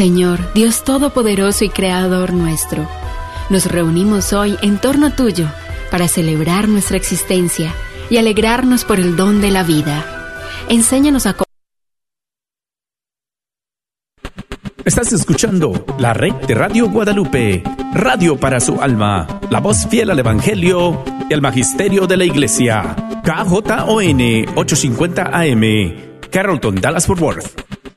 Señor, Dios Todopoderoso y Creador nuestro, nos reunimos hoy en torno tuyo para celebrar nuestra existencia y alegrarnos por el don de la vida. Enséñanos a... Estás escuchando la red de Radio Guadalupe, radio para su alma, la voz fiel al Evangelio y al Magisterio de la Iglesia. KJON 850 AM, Carrollton, Dallas-Fort Worth.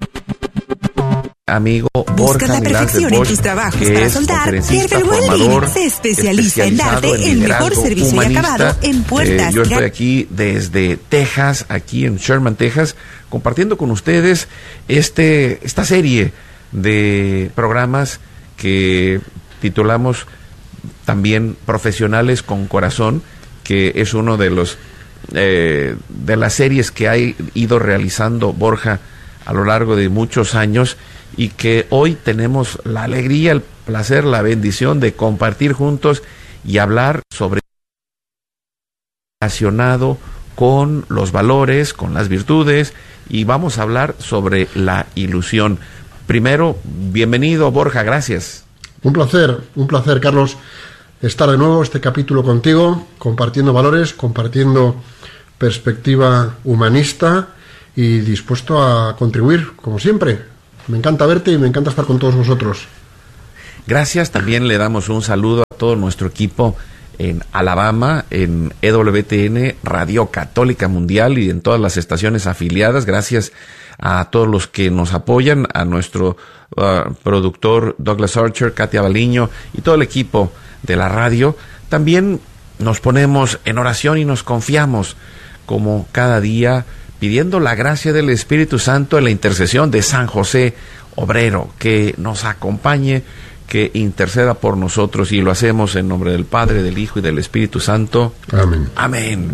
Amigo Busca Borja la perfección en tus trabajos para soldar. Tervel Welding se especializa en darte el mejor servicio y acabado en puertas. Yo estoy aquí desde Texas, aquí en Sherman, Texas, compartiendo con ustedes esta serie de programas que titulamos también Profesionales con Corazón, que es uno de los de las series que ha ido realizando Borja a lo largo de muchos años, y que hoy tenemos la alegría, el placer, la bendición de compartir juntos y hablar sobre relacionado con los valores, con las virtudes, y vamos a hablar sobre la ilusión. Primero, bienvenido Borja, gracias. Un placer, Carlos, estar de nuevo este capítulo contigo, compartiendo valores, compartiendo perspectiva humanista y dispuesto a contribuir, como siempre. Me encanta verte y me encanta estar con todos vosotros. Gracias, también le damos un saludo a todo nuestro equipo en Alabama, en EWTN, Radio Católica Mundial, y en todas las estaciones afiliadas. Gracias a todos los que nos apoyan, a nuestro productor Douglas Archer, Katia Baliño y todo el equipo de la radio. También nos ponemos en oración y nos confiamos, como cada día, pidiendo la gracia del Espíritu Santo en la intercesión de San José Obrero, que nos acompañe, que interceda por nosotros, y lo hacemos en nombre del Padre, del Hijo y del Espíritu Santo. Amén. Amén.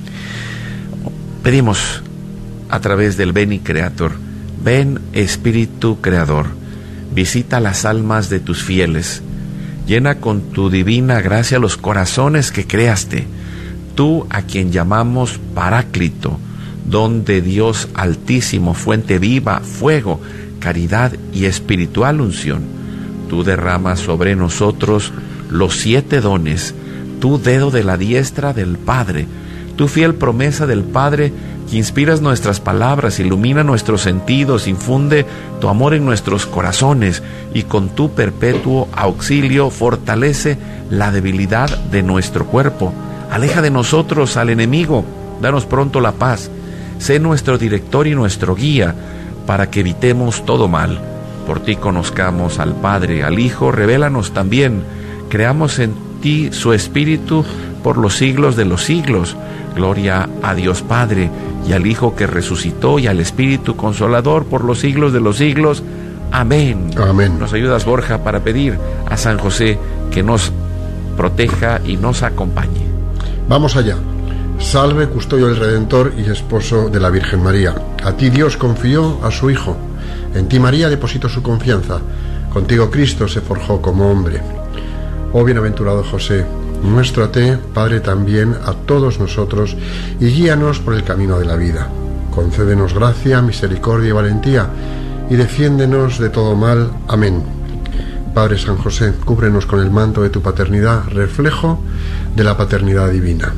Pedimos a través del Veni Creator: ven Espíritu Creador, visita las almas de tus fieles, llena con tu divina gracia los corazones que creaste, tú a quien llamamos Paráclito, don de Dios Altísimo, fuente viva, fuego, caridad y espiritual unción. Tú derramas sobre nosotros los 7 dones, tu dedo de la diestra del Padre, tu fiel promesa del Padre, que inspiras nuestras palabras, ilumina nuestros sentidos, infunde tu amor en nuestros corazones, y con tu perpetuo auxilio fortalece la debilidad de nuestro cuerpo. Aleja de nosotros al enemigo, danos pronto la paz. Sé nuestro director y nuestro guía, para que evitemos todo mal. Por ti conozcamos al Padre, al Hijo, revélanos también. Creamos en ti su Espíritu por los siglos de los siglos. Gloria a Dios Padre, y al Hijo que resucitó, y al Espíritu Consolador por los siglos de los siglos. Amén. Amén. Nos ayudas, Borja, para pedir a San José que nos proteja y nos acompañe. Vamos allá. Salve, custodio del Redentor y esposo de la Virgen María. A ti Dios confió a su Hijo. En ti María depositó su confianza. Contigo Cristo se forjó como hombre. Oh bienaventurado José, muéstrate, Padre, también a todos nosotros, y guíanos por el camino de la vida. Concédenos gracia, misericordia y valentía, y defiéndenos de todo mal. Amén. Padre San José, cúbrenos con el manto de tu paternidad, reflejo de la paternidad divina.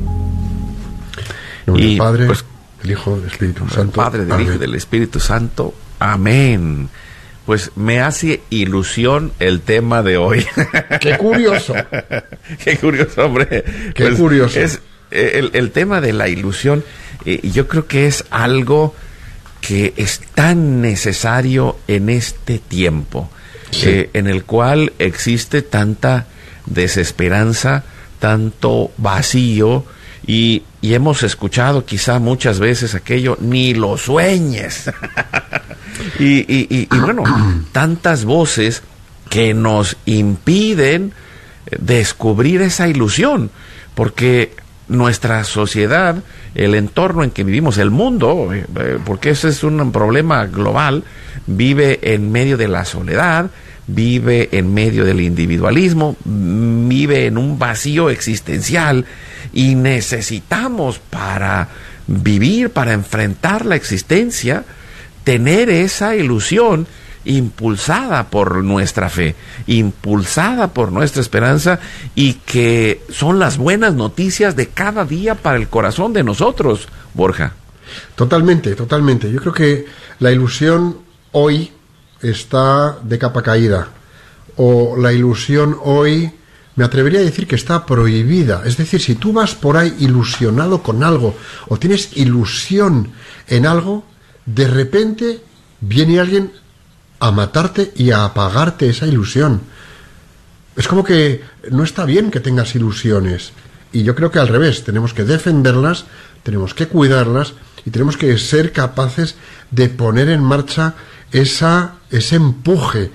Y del Padre, pues, del Hijo, del Espíritu Santo. Del Padre, del Hijo y del Espíritu Santo. Amén. Pues me hace ilusión el tema de hoy. ¡Qué curioso! ¡Qué curioso, hombre! ¡Qué pues curioso! Es el tema de la ilusión. Yo creo que es algo que es tan necesario en este tiempo, sí, en el cual existe tanta desesperanza, tanto vacío, y hemos escuchado quizá muchas veces aquello: ni lo sueñes. y bueno, tantas voces que nos impiden descubrir esa ilusión, porque nuestra sociedad, el entorno en que vivimos, el mundo, porque ese es un problema global, vive en medio de la soledad, vive en medio del individualismo, vive en un vacío existencial, y necesitamos, para vivir, para enfrentar la existencia, tener esa ilusión impulsada por nuestra fe, impulsada por nuestra esperanza, y que son las buenas noticias de cada día para el corazón de nosotros, Borja. Totalmente, totalmente. Yo creo que la ilusión hoy está de capa caída, o la ilusión hoy, me atrevería a decir que está prohibida. Es decir, si tú vas por ahí ilusionado con algo, o tienes ilusión en algo, de repente viene alguien a matarte y a apagarte esa ilusión. Es como que no está bien que tengas ilusiones. Y yo creo que al revés, tenemos que defenderlas, tenemos que cuidarlas, y tenemos que ser capaces de poner en marcha ese empuje,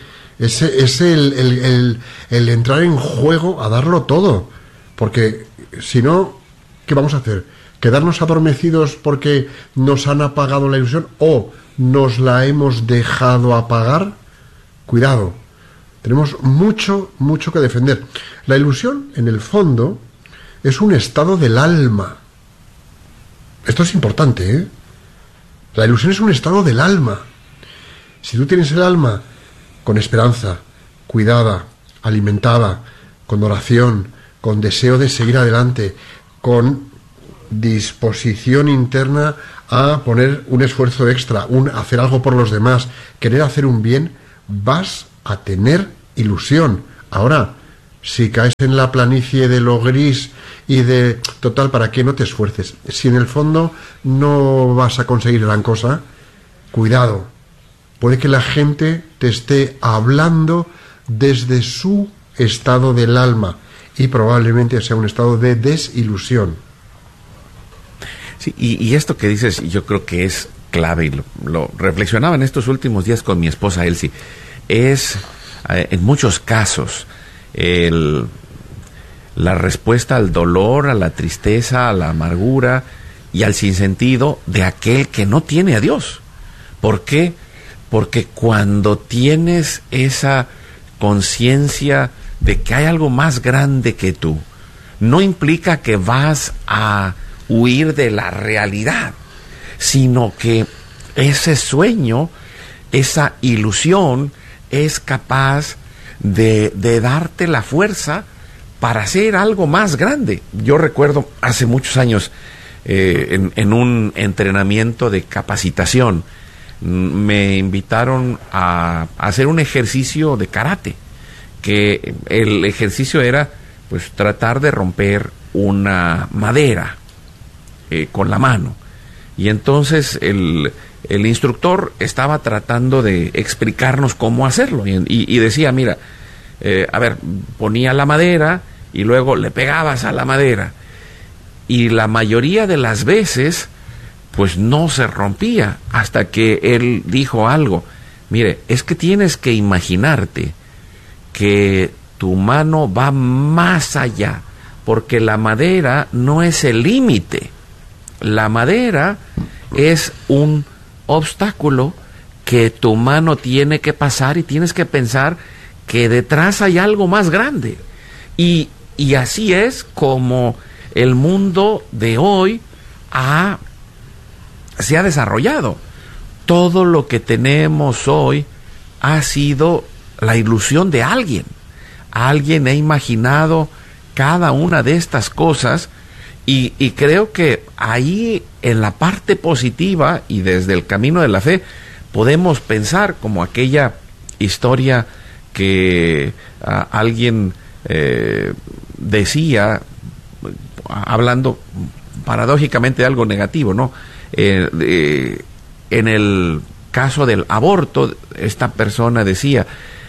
el entrar en juego a darlo todo. Porque si no, ¿qué vamos a hacer? ¿Quedarnos adormecidos porque nos han apagado la ilusión o nos la hemos dejado apagar? Cuidado, tenemos mucho que defender. La ilusión, en el fondo, es un estado del alma. Esto es importante, ¿eh? La ilusión es un estado del alma. Si tú tienes el alma con esperanza, cuidada, alimentada, con oración, con deseo de seguir adelante, con disposición interna a poner un esfuerzo extra, hacer algo por los demás, querer hacer un bien, vas a tener ilusión. Ahora, si caes en la planicie de lo gris y de total, ¿para qué no te esfuerces? Si en el fondo no vas a conseguir gran cosa, cuidado. Puede que la gente te esté hablando desde su estado del alma y probablemente sea un estado de desilusión. Sí, y esto que dices yo creo que es clave, y lo reflexionaba en estos últimos días con mi esposa Elsie. Es en muchos casos la respuesta al dolor, a la tristeza, a la amargura y al sinsentido de aquel que no tiene a Dios. ¿Por qué? Porque cuando tienes esa conciencia de que hay algo más grande que tú, no implica que vas a huir de la realidad, sino que ese sueño, esa ilusión es capaz de darte la fuerza para hacer algo más grande. Yo recuerdo hace muchos años en un entrenamiento de capacitación me invitaron a hacer un ejercicio de karate, que el ejercicio era pues tratar de romper una madera con la mano, y entonces el instructor estaba tratando de explicarnos cómo hacerlo y decía, mira, a ver, ponía la madera y luego le pegabas a la madera, y la mayoría de las veces pues no se rompía, hasta que él dijo algo: mire, es que tienes que imaginarte que tu mano va más allá, porque la madera no es el límite, la madera es un obstáculo que tu mano tiene que pasar, y tienes que pensar que detrás hay algo más grande. Y así es como el mundo de hoy se ha desarrollado. Todo lo que tenemos hoy ha sido la ilusión de alguien. Alguien ha imaginado cada una de estas cosas, y creo que ahí, en la parte positiva y desde el camino de la fe, podemos pensar como aquella historia que alguien decía, hablando paradójicamente de algo negativo, ¿no? En el caso del aborto, esta persona decía,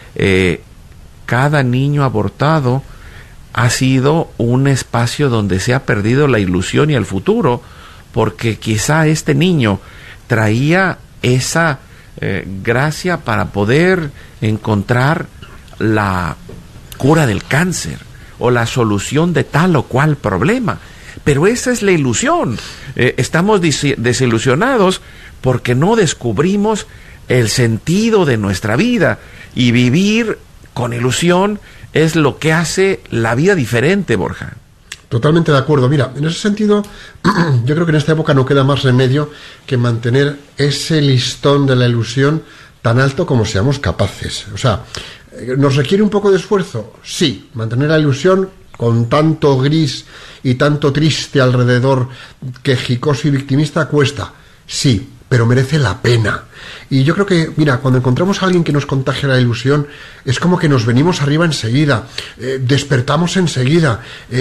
cada niño abortado ha sido un espacio donde se ha perdido la ilusión y el futuro, porque quizá este niño traía esa gracia para poder encontrar la cura del cáncer o la solución de tal o cual problema. Pero esa es la ilusión. Estamos desilusionados porque no descubrimos el sentido de nuestra vida, y vivir con ilusión es lo que hace la vida diferente, Borja. Totalmente de acuerdo. Mira, en ese sentido, yo creo que en esta época no queda más remedio que mantener ese listón de la ilusión tan alto como seamos capaces. O sea, ¿nos requiere un poco de esfuerzo? Sí. Mantener la ilusión con tanto gris y tanto triste alrededor, quejicoso y victimista, cuesta. Sí, pero merece la pena. Y yo creo que, mira, cuando encontramos a alguien que nos contagia la ilusión, es como que nos venimos arriba enseguida, despertamos enseguida,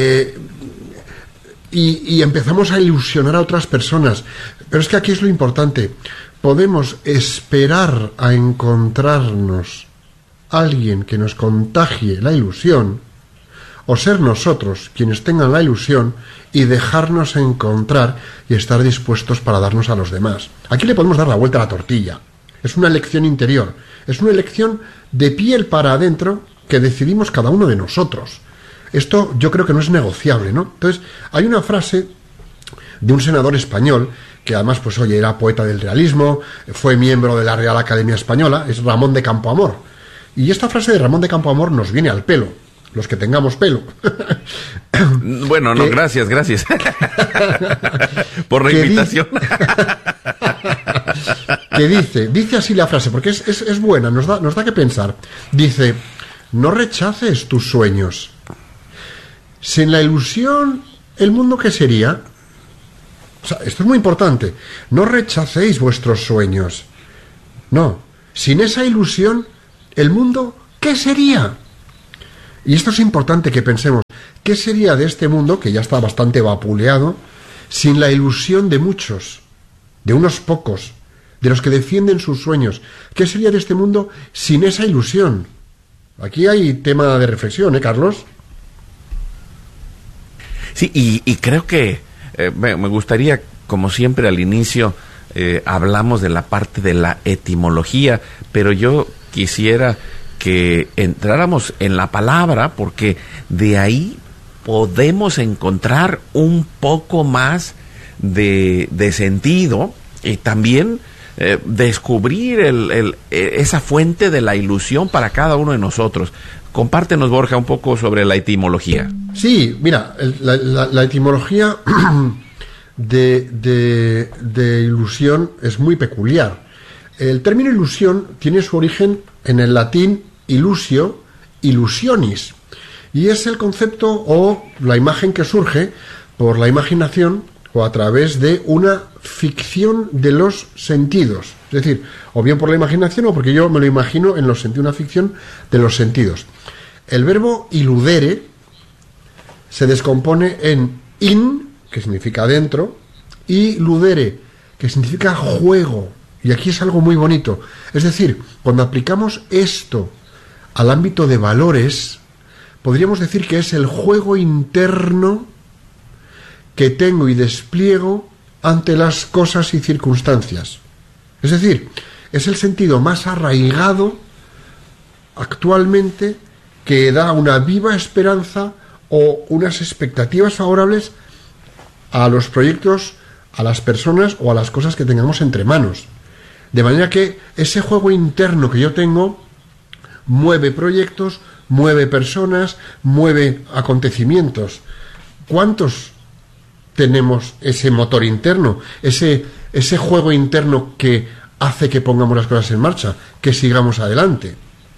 y empezamos a ilusionar a otras personas. Pero es que aquí es lo importante. Podemos esperar a encontrarnos alguien que nos contagie la ilusión, o ser nosotros quienes tengan la ilusión y dejarnos encontrar y estar dispuestos para darnos a los demás. Aquí le podemos dar la vuelta a la tortilla. Es una elección interior, es una elección de piel para adentro que decidimos cada uno de nosotros. Esto yo creo que no es negociable, ¿no? Entonces, hay una frase de un senador español que además, pues oye, era poeta del realismo, fue miembro de la Real Academia Española, es Ramón de Campoamor. Y esta frase de Ramón de Campoamor nos viene al pelo. Los que tengamos pelo. Bueno, no, gracias. Por la invitación. Que dice así la frase, porque es buena, nos da que pensar. Dice, no rechaces tus sueños. Sin la ilusión, ¿el mundo qué sería? O sea, esto es muy importante. No rechacéis vuestros sueños. No, sin esa ilusión, ¿el mundo qué sería? Y esto es importante que pensemos, ¿qué sería de este mundo, que ya está bastante vapuleado, sin la ilusión de muchos, de unos pocos, de los que defienden sus sueños? ¿Qué sería de este mundo sin esa ilusión? Aquí hay tema de reflexión, ¿eh, Carlos? Sí, y creo que me gustaría, como siempre al inicio, hablamos de la parte de la etimología, pero yo quisiera que entráramos en la palabra, porque de ahí podemos encontrar un poco más de sentido y también descubrir esa fuente de la ilusión para cada uno de nosotros. Compártenos, Borja, un poco sobre la etimología. Sí, mira, la etimología de ilusión es muy peculiar. El término ilusión tiene su origen en el latín ilusio, illusionis, y es el concepto o la imagen que surge por la imaginación o a través de una ficción de los sentidos, es decir, o bien por la imaginación o porque yo me lo imagino en los sentidos, una ficción de los sentidos. El verbo illudere se descompone en in, que significa dentro, y ludere, que significa juego. Y aquí es algo muy bonito. Es decir, cuando aplicamos esto al ámbito de valores, podríamos decir que es el juego interno que tengo y despliego ante las cosas y circunstancias. Es decir, es el sentido más arraigado actualmente que da una viva esperanza o unas expectativas favorables a los proyectos, a las personas o a las cosas que tengamos entre manos. De manera que ese juego interno que yo tengo mueve proyectos, mueve personas, mueve acontecimientos. ¿Cuántos tenemos ese motor interno, ese juego interno que hace que pongamos las cosas en marcha, que sigamos adelante?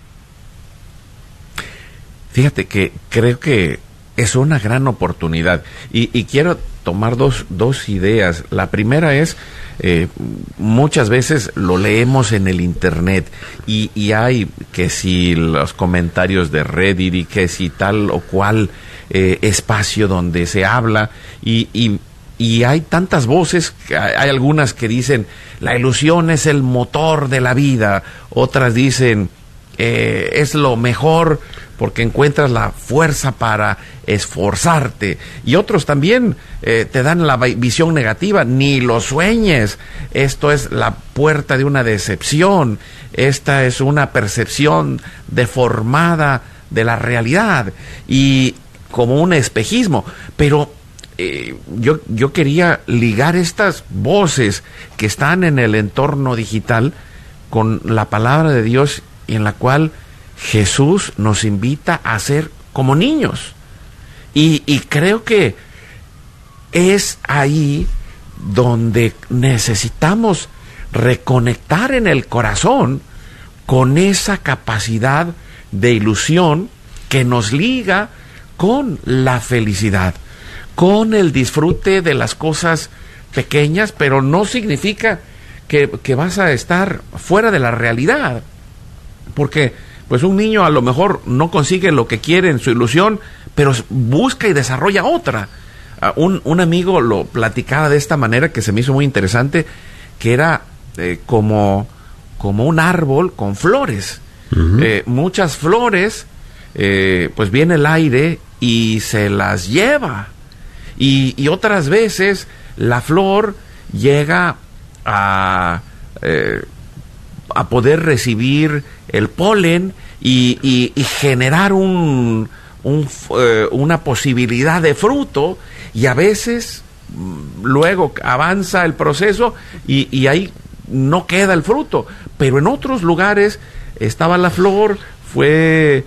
Fíjate que creo que es una gran oportunidad y quiero tomar dos ideas. La primera es, muchas veces lo leemos en el internet y hay que si los comentarios de Reddit y que si tal o cual espacio donde se habla y hay tantas voces, hay algunas que dicen la ilusión es el motor de la vida, otras dicen es lo mejor porque encuentras la fuerza para esforzarte, y otros también te dan la visión negativa, ni lo sueñes, esto es la puerta de una decepción, esta es una percepción deformada de la realidad y como un espejismo. Pero yo quería ligar estas voces que están en el entorno digital con la palabra de Dios, en la cual Jesús nos invita a ser como niños. Y creo que es ahí donde necesitamos reconectar en el corazón con esa capacidad de ilusión que nos liga con la felicidad, con el disfrute de las cosas pequeñas, pero no significa que vas a estar fuera de la realidad, porque pues un niño a lo mejor no consigue lo que quiere en su ilusión, pero busca y desarrolla otra. Un amigo lo platicaba de esta manera que se me hizo muy interesante, que era como un árbol con flores. Muchas flores, pues viene el aire y se las lleva, y otras veces la flor llega a poder recibir el polen y generar una posibilidad de fruto, y a veces luego avanza el proceso y ahí no queda el fruto, pero en otros lugares estaba la flor, fue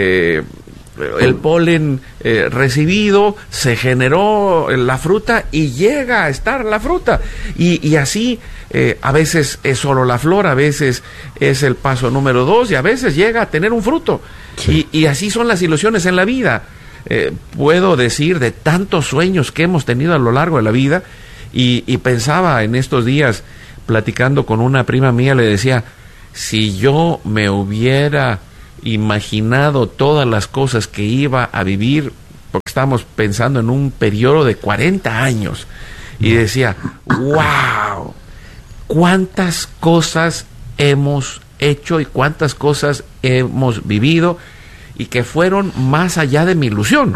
el polen recibido, se generó la fruta y llega a estar la fruta, y así a veces es solo la flor, a veces es el paso número 2 y a veces llega a tener un fruto. Sí. Y así son las ilusiones en la vida. Puedo decir de tantos sueños que hemos tenido a lo largo de la vida, y pensaba en estos días, platicando con una prima mía, le decía, si yo me hubiera imaginado todas las cosas que iba a vivir, porque estamos pensando en un periodo de 40 años, y decía, wow, cuántas cosas hemos hecho y cuántas cosas hemos vivido, y que fueron más allá de mi ilusión.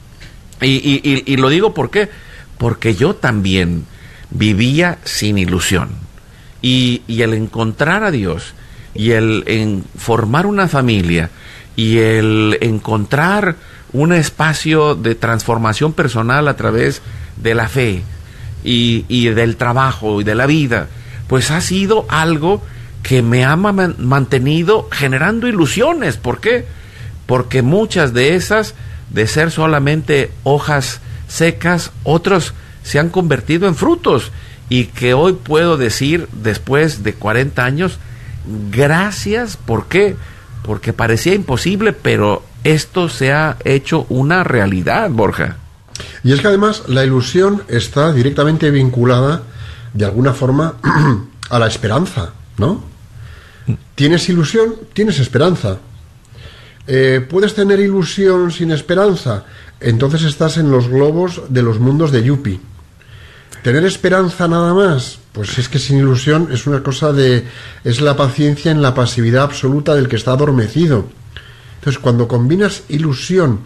Y lo digo ¿por qué? Porque yo también vivía sin ilusión, y el encontrar a Dios, y el formar una familia, y el encontrar un espacio de transformación personal a través de la fe y del trabajo y de la vida, pues ha sido algo que me ha mantenido generando ilusiones. ¿Por qué? Porque muchas de esas, de ser solamente hojas secas, otros se han convertido en frutos, y que hoy puedo decir, después de 40 años, gracias. ¿Por qué? Porque parecía imposible, pero esto se ha hecho una realidad, Borja. Y es que además la ilusión está directamente vinculada, de alguna forma, a la esperanza, ¿no? Tienes ilusión, tienes esperanza. ¿Puedes tener ilusión sin esperanza? Entonces estás en los globos de los mundos de Yuppie. ¿Tener esperanza nada más? Pues es que sin ilusión es una cosa es la paciencia en la pasividad absoluta del que está adormecido. Entonces, cuando combinas ilusión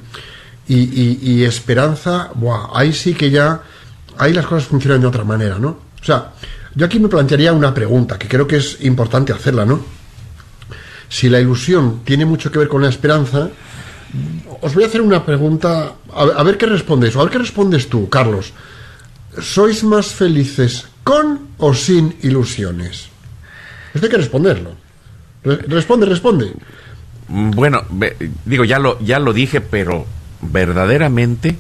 y esperanza, ahí sí que ya, ahí las cosas funcionan de otra manera, ¿no? O sea, yo aquí me plantearía una pregunta, que creo que es importante hacerla, ¿no? Si la ilusión tiene mucho que ver con la esperanza, os voy a hacer una pregunta, a ver qué respondéis, o a ver qué respondes tú, Carlos. ¿Sois más felices con o sin ilusiones? Esto hay que responderlo. Responde. Bueno, digo, ya lo dije, pero verdaderamente,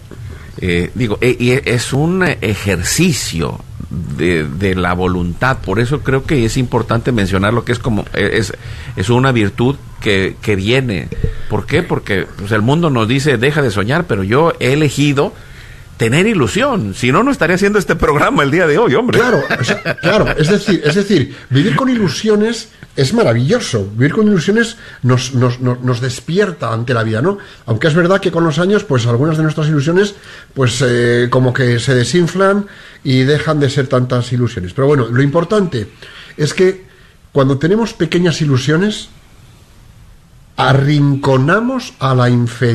es un ejercicio de la voluntad. Por eso creo que es importante mencionar lo que es como es una virtud que viene. ¿Por qué? Porque pues, el mundo nos dice deja de soñar, pero yo he elegido tener ilusión, si no, no estaría haciendo este programa el día de hoy, hombre. Claro, es decir, vivir con ilusiones es maravilloso. Vivir con ilusiones nos despierta ante la vida, ¿no? Aunque es verdad que con los años, pues algunas de nuestras ilusiones, pues como que se desinflan y dejan de ser tantas ilusiones. Pero bueno, lo importante es que cuando tenemos pequeñas ilusiones, arrinconamos a la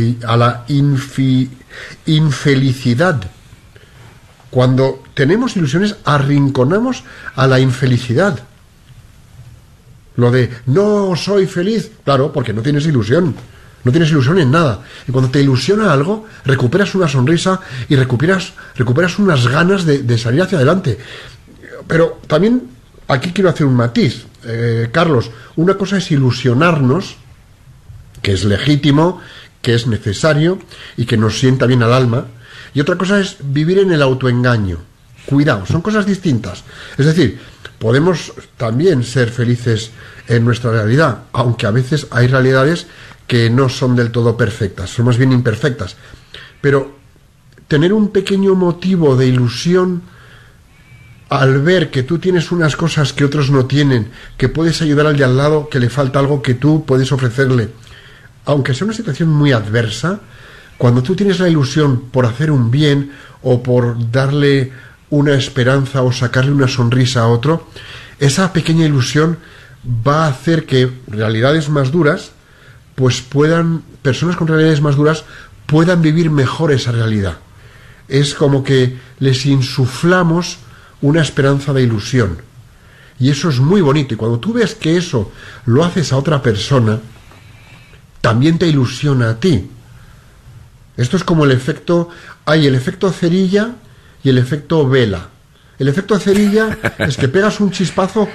infelicidad. Cuando tenemos ilusiones, arrinconamos a la infelicidad. Lo de no soy feliz, claro, porque no tienes ilusión. No tienes ilusión en nada. Y cuando te ilusiona algo, recuperas una sonrisa y recuperas unas ganas de salir hacia adelante. Pero también aquí quiero hacer un matiz, Carlos. Una cosa es ilusionarnos, que es legítimo, que es necesario y que nos sienta bien al alma, y otra cosa es vivir en el autoengaño. Cuidado, son cosas distintas. Es decir, podemos también ser felices en nuestra realidad, aunque a veces hay realidades que no son del todo perfectas, son más bien imperfectas. Pero tener un pequeño motivo de ilusión al ver que tú tienes unas cosas que otros no tienen, que puedes ayudar al de al lado, que le falta algo que tú puedes ofrecerle, aunque sea una situación muy adversa, cuando tú tienes la ilusión por hacer un bien o por darle una esperanza o sacarle una sonrisa a otro, esa pequeña ilusión va a hacer que realidades más duras, pues personas con realidades más duras puedan vivir mejor esa realidad. Es como que les insuflamos una esperanza de ilusión. Y eso es muy bonito. Y cuando tú ves que eso lo haces a otra persona, también te ilusiona a ti. Esto es como el efecto... Hay el efecto cerilla y el efecto vela. El efecto cerilla es que pegas un chispazo,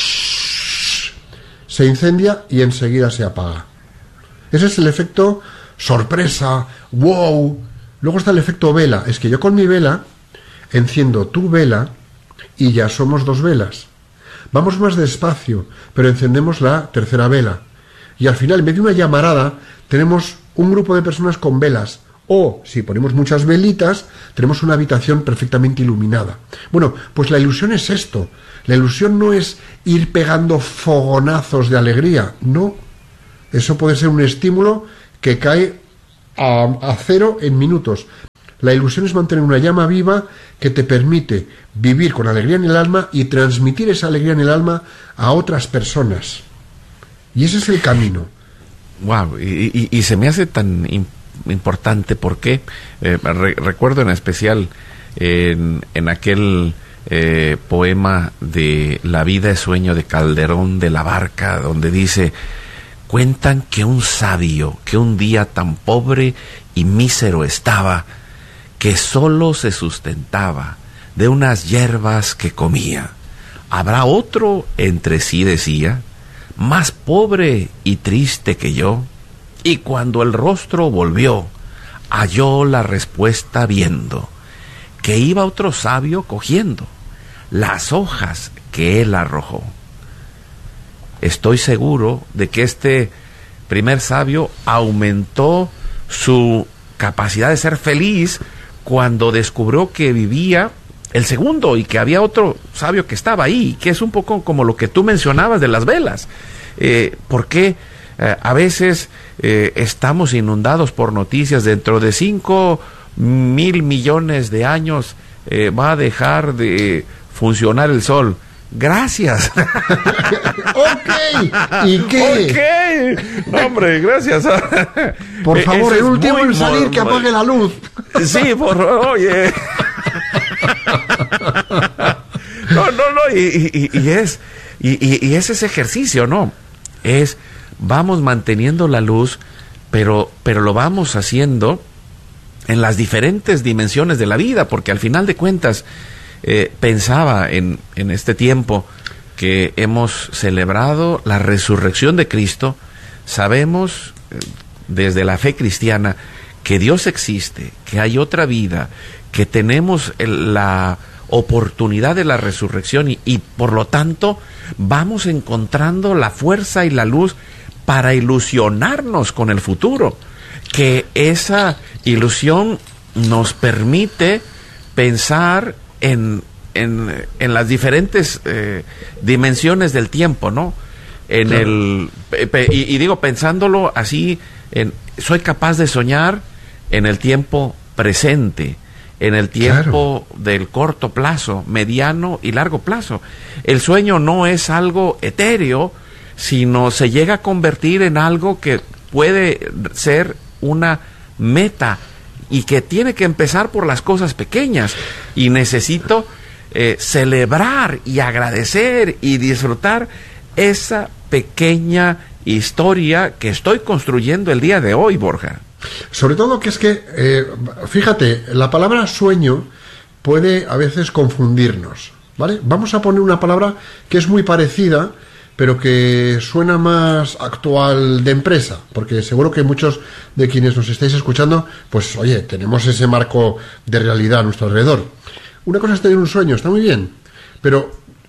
se incendia y enseguida se apaga. Ese es el efecto sorpresa, wow. Luego está el efecto vela. Es que yo con mi vela enciendo tu vela y ya somos 2 velas. Vamos más despacio, pero encendemos la tercera vela. Y al final, en vez de una llamarada, tenemos un grupo de personas con velas. O, si ponemos muchas velitas, tenemos una habitación perfectamente iluminada. Bueno, pues la ilusión es esto. La ilusión no es ir pegando fogonazos de alegría. No. Eso puede ser un estímulo que cae a cero en minutos. La ilusión es mantener una llama viva que te permite vivir con alegría en el alma y transmitir esa alegría en el alma a otras personas. Y ese es el camino. Wow, y se me hace tan importante porque recuerdo en especial en aquel poema de La vida es sueño de Calderón de la Barca, donde dice: cuentan que un sabio que un día tan pobre y mísero estaba, que solo se sustentaba de unas hierbas que comía. Habrá otro, entre sí decía, más pobre y triste que yo. Y cuando el rostro volvió, halló la respuesta viendo, que iba otro sabio cogiendo las hojas que él arrojó. Estoy seguro de que este primer sabio aumentó su capacidad de ser feliz cuando descubrió que vivía el segundo y que había otro sabio que estaba ahí, que es un poco como lo que tú mencionabas de las velas. Porque a veces estamos inundados por noticias: dentro de 5,000 millones de años va a dejar de funcionar el sol. Gracias. Ok. ¿Y qué? Ok. No, hombre, gracias. Por favor, el último en salir que apague la luz. Sí, por favor, oye. No, y es ese ejercicio, ¿no? Vamos manteniendo la luz, pero lo vamos haciendo en las diferentes dimensiones de la vida, porque al final de cuentas, pensaba en este tiempo que hemos celebrado la resurrección de Cristo. Sabemos desde la fe cristiana que Dios existe, que hay otra vida, que tenemos la oportunidad de la resurrección y por lo tanto vamos encontrando la fuerza y la luz para ilusionarnos con el futuro, que esa ilusión nos permite pensar en las diferentes dimensiones del tiempo, ¿no? Y digo, pensándolo así, soy capaz de soñar en el tiempo presente, en el tiempo del corto plazo, mediano y largo plazo. El sueño no es algo etéreo, sino se llega a convertir en algo que puede ser una meta y que tiene que empezar por las cosas pequeñas. Y necesito celebrar y agradecer y disfrutar esa pequeña historia que estoy construyendo el día de hoy, Borja. Sobre todo que es que, fíjate, la palabra sueño puede a veces confundirnos, ¿vale? Vamos a poner una palabra que es muy parecida, pero que suena más actual, de empresa, porque seguro que muchos de quienes nos estáis escuchando, pues oye, tenemos ese marco de realidad a nuestro alrededor. Una cosa es tener un sueño, está muy bien, pero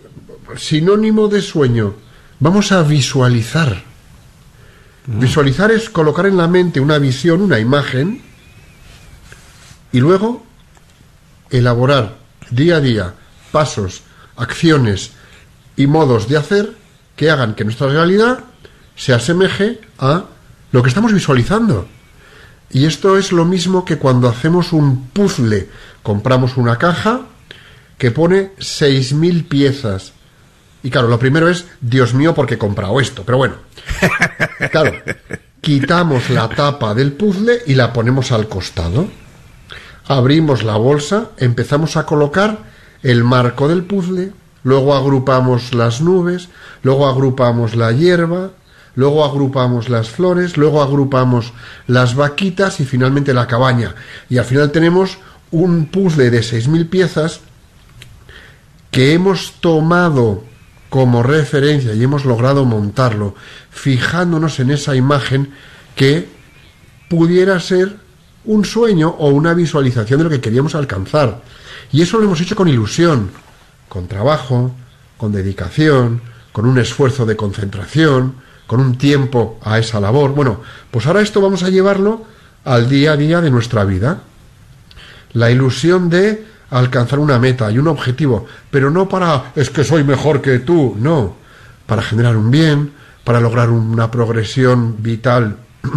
sinónimo de sueño. Vamos a visualizar. Visualizar es colocar en la mente una visión, una imagen, y luego elaborar día a día pasos, acciones y modos de hacer que hagan que nuestra realidad se asemeje a lo que estamos visualizando. Y esto es lo mismo que cuando hacemos un puzzle. Compramos una caja que pone 6.000 piezas. Y claro, lo primero es, Dios mío, ¿por qué he comprado esto? Pero bueno, claro, quitamos la tapa del puzzle y la ponemos al costado. Abrimos la bolsa, empezamos a colocar el marco del puzzle, luego agrupamos las nubes, luego agrupamos la hierba, luego agrupamos las flores, luego agrupamos las vaquitas y finalmente la cabaña. Y al final tenemos un puzzle de 6.000 piezas que hemos tomado como referencia y hemos logrado montarlo, fijándonos en esa imagen que pudiera ser un sueño o una visualización de lo que queríamos alcanzar. Y eso lo hemos hecho con ilusión, con trabajo, con dedicación, con un esfuerzo de concentración, con un tiempo a esa labor. Bueno, pues ahora esto vamos a llevarlo al día a día de nuestra vida. La ilusión de alcanzar una meta y un objetivo, pero no para es que soy mejor que tú, no, para generar un bien, para lograr una progresión vital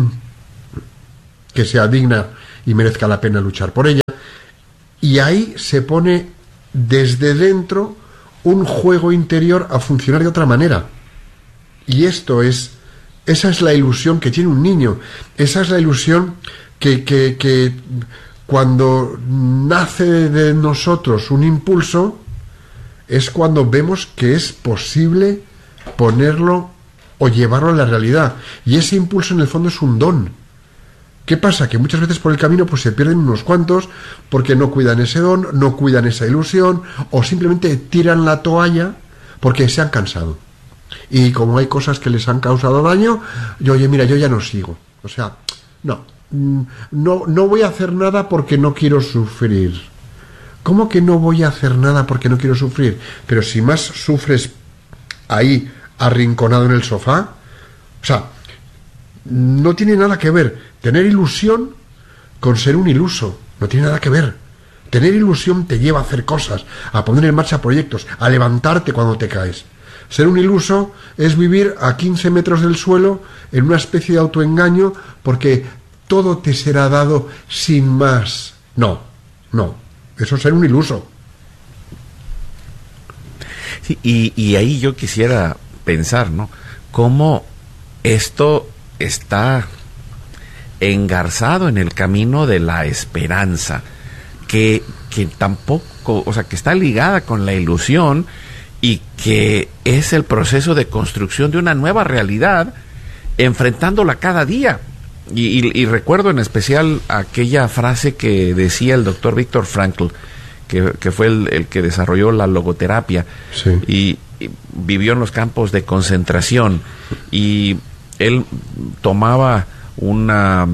que sea digna y merezca la pena luchar por ella. Y ahí se pone desde dentro un juego interior a funcionar de otra manera. Y esa es la ilusión que tiene un niño, esa es la ilusión que cuando nace de nosotros un impulso, es cuando vemos que es posible ponerlo o llevarlo a la realidad. Y ese impulso en el fondo es un don. ¿Qué pasa? Que muchas veces por el camino pues se pierden unos cuantos porque no cuidan ese don, no cuidan esa ilusión, o simplemente tiran la toalla porque se han cansado. Y como hay cosas que les han causado daño, yo ya no sigo. O sea, no voy a hacer nada porque no quiero sufrir. ¿Cómo que no voy a hacer nada porque no quiero sufrir? Pero si más sufres ahí, arrinconado en el sofá, o sea, no tiene nada que ver tener ilusión con ser un iluso. No tiene nada que ver. Tener ilusión te lleva a hacer cosas, a poner en marcha proyectos, a levantarte cuando te caes. Ser un iluso es vivir a 15 metros del suelo en una especie de autoengaño porque todo te será dado sin más. No, eso es ser un iluso. Sí, y ahí yo quisiera pensar, ¿no? Cómo esto está engarzado en el camino de la esperanza, que tampoco, o sea, que está ligada con la ilusión y que es el proceso de construcción de una nueva realidad, enfrentándola cada día. Y recuerdo en especial aquella frase que decía el doctor Viktor Frankl, que fue el que desarrolló la logoterapia, sí. y vivió en los campos de concentración, y él tomaba una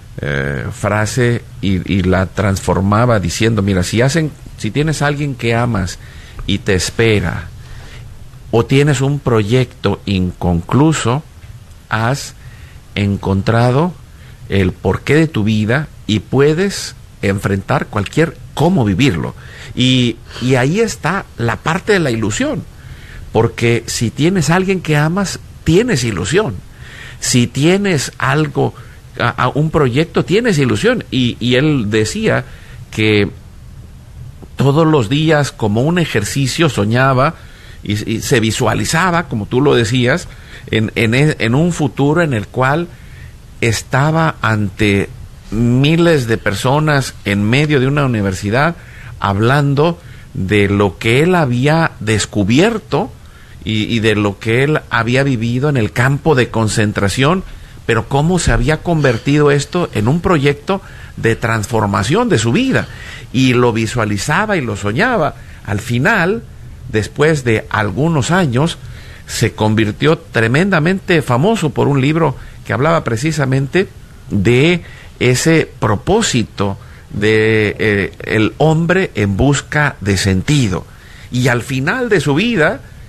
frase y la transformaba diciendo, mira, si tienes a alguien que amas y te espera, o tienes un proyecto inconcluso, has encontrado el porqué de tu vida y puedes enfrentar cómo vivirlo. Y ahí está la parte de la ilusión, porque si tienes a alguien que amas, tienes ilusión. Si tienes algo, un proyecto, tienes ilusión. Y él decía que todos los días, como un ejercicio, soñaba y se visualizaba, como tú lo decías, en un futuro en el cual estaba ante miles de personas en medio de una universidad hablando de lo que él había descubierto y de lo que él había vivido en el campo de concentración, pero cómo se había convertido esto en un proyecto de transformación de su vida, y lo visualizaba y lo soñaba. Al final, después de algunos años, se convirtió tremendamente famoso por un libro que hablaba precisamente de ese propósito de el hombre en busca de sentido. Y al final de su vida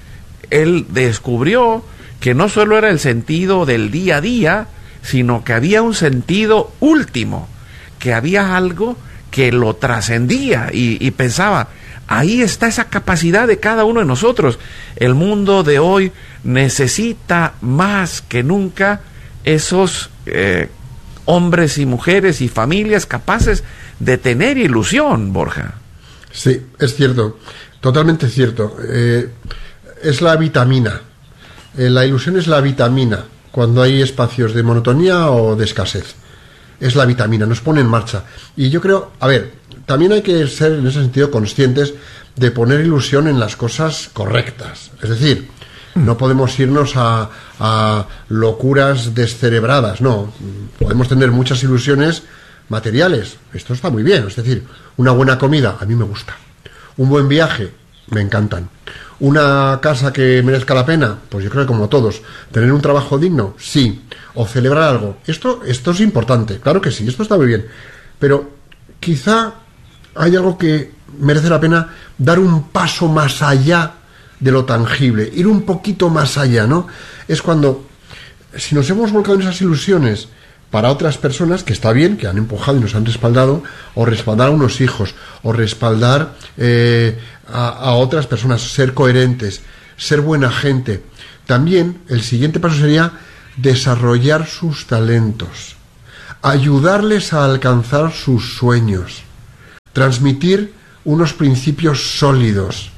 él descubrió que no solo era el sentido del día a día, sino que había un sentido último, que había algo que lo trascendía, y pensaba, ahí está esa capacidad de cada uno de nosotros. El mundo de hoy necesita más que nunca esos hombres y mujeres y familias capaces de tener ilusión, Borja. Sí, es cierto, totalmente cierto. Es la vitamina. La ilusión es la vitamina cuando hay espacios de monotonía o de escasez. Es la vitamina, nos pone en marcha. Y yo creo, también hay que ser en ese sentido conscientes de poner ilusión en las cosas correctas. Es decir, no podemos irnos a locuras descerebradas, no. Podemos tener muchas ilusiones materiales, esto está muy bien. Es decir, una buena comida, a mí me gusta. Un buen viaje, me encantan. Una casa que merezca la pena, pues yo creo que como todos. Tener un trabajo digno, sí. O celebrar algo, esto es importante, claro que sí, esto está muy bien. Pero quizá hay algo que merece la pena dar un paso más allá de lo tangible, ir un poquito más allá, ¿no? Es cuando, si nos hemos volcado en esas ilusiones para otras personas, que está bien, que han empujado y nos han respaldado, o respaldar a unos hijos, o respaldar a otras personas, ser coherentes, ser buena gente. También el siguiente paso sería desarrollar sus talentos, ayudarles a alcanzar sus sueños, transmitir unos principios sólidos,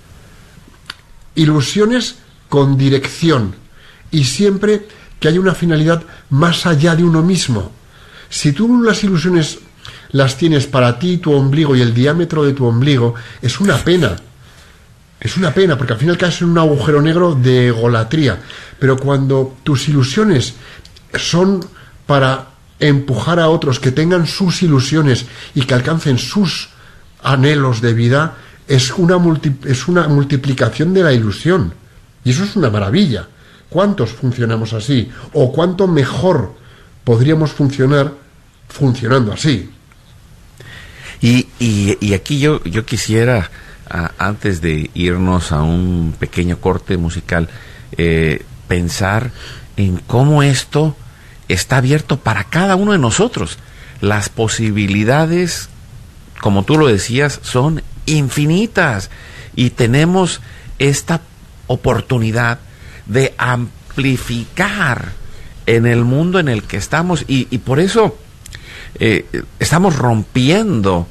ilusiones con dirección, y siempre que haya una finalidad más allá de uno mismo. Si tú las ilusiones las tienes para ti, tu ombligo y el diámetro de tu ombligo, es una pena. Es una pena, porque al final caes en un agujero negro de egolatría. Pero cuando tus ilusiones son para empujar a otros que tengan sus ilusiones y que alcancen sus anhelos de vida, es una multiplicación de la ilusión. Y eso es una maravilla. ¿Cuántos funcionamos así? ¿O cuánto mejor podríamos funcionar funcionando así? Y aquí yo quisiera, antes de irnos a un pequeño corte musical, pensar en cómo esto está abierto para cada uno de nosotros. Las posibilidades, como tú lo decías, son infinitas, y tenemos esta oportunidad de amplificar en el mundo en el que estamos, y por eso estamos rompiendo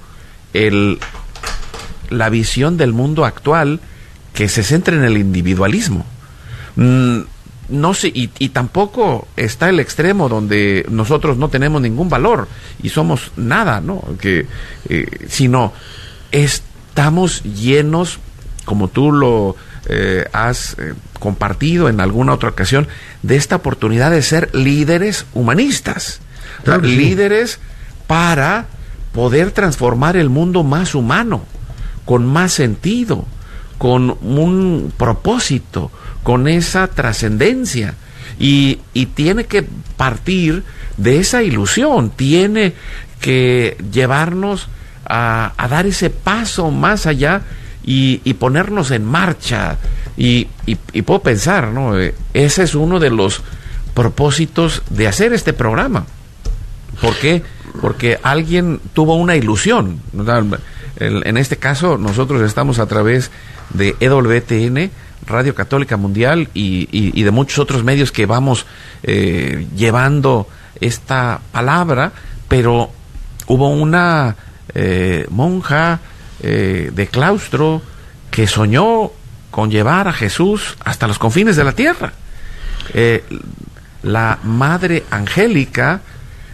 la visión del mundo actual que se centra en el individualismo. No sé, y tampoco está el extremo donde nosotros no tenemos ningún valor y somos nada, ¿no? Sino estamos llenos, como tú lo has compartido en alguna otra ocasión, de esta oportunidad de ser líderes humanistas, claro, líderes para poder transformar el mundo más humano, con más sentido, con un propósito, con esa trascendencia, y tiene que partir de esa ilusión, tiene que llevarnos a dar ese paso más allá y ponernos en marcha, y puedo pensar, ¿no? Ese es uno de los propósitos de hacer este programa. ¿Por qué? Porque alguien tuvo una ilusión. En este caso, nosotros estamos a través de EWTN, Radio Católica Mundial, y de muchos otros medios que vamos llevando esta palabra, pero hubo una monja de claustro que soñó con llevar a Jesús hasta los confines de la tierra. La Madre Angélica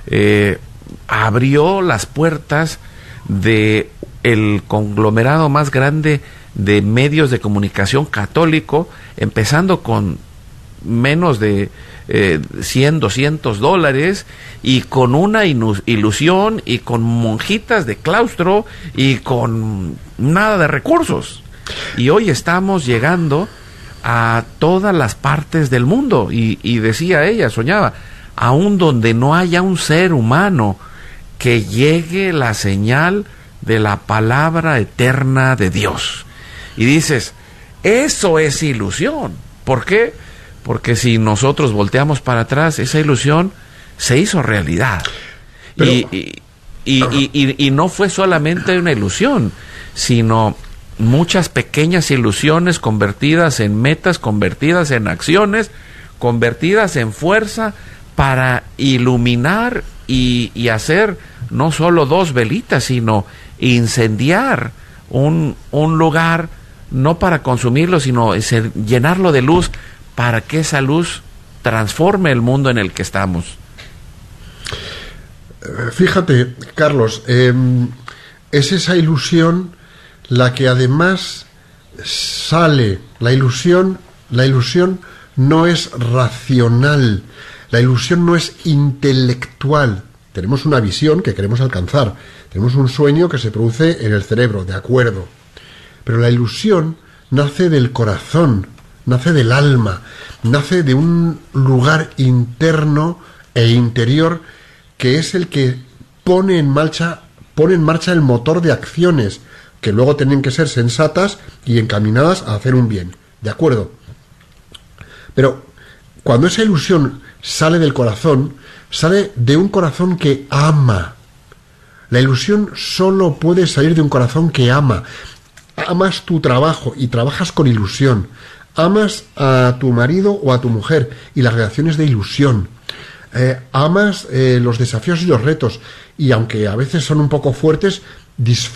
abrió las puertas de el conglomerado más grande de medios de comunicación católico, empezando con menos de $100, $200, y con una ilusión, y con monjitas de claustro, y con nada de recursos. Y hoy estamos llegando a todas las partes del mundo, y decía ella, soñaba, aún donde no haya un ser humano, que llegue la señal de la palabra eterna de Dios. Y dices, eso es ilusión. ¿Por qué? Porque si nosotros volteamos para atrás, esa ilusión se hizo realidad. Pero, y no fue solamente una ilusión, sino muchas pequeñas ilusiones convertidas en metas, convertidas en acciones, convertidas en fuerza para iluminar y hacer no solo 2 velitas, sino incendiar un lugar, no para consumirlo, sino llenarlo de luz, para que esa luz transforme el mundo en el que estamos. Fíjate, Carlos, es esa ilusión la que además sale. La ilusión no es racional, la ilusión no es intelectual. Tenemos una visión que queremos alcanzar, tenemos un sueño que se produce en el cerebro, de acuerdo. Pero la ilusión nace del corazón, nace del alma, nace de un lugar interno e interior que es el que pone en marcha el motor de acciones que luego tienen que ser sensatas y encaminadas a hacer un bien, ¿de acuerdo? Pero cuando esa ilusión sale del corazón, sale de un corazón que ama. La ilusión solo puede salir de un corazón que ama. Amas tu trabajo y trabajas con ilusión. Amas a tu marido o a tu mujer y las relaciones de ilusión. Amas los desafíos y los retos, y aunque a veces son un poco fuertes,